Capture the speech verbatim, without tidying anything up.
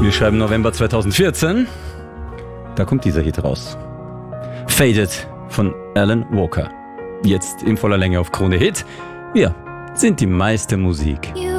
Wir schreiben November zweitausendvierzehn. Da kommt dieser Hit raus. Faded von Alan Walker. Jetzt in voller Länge auf Krone Hit. Wir sind die meiste Musik. You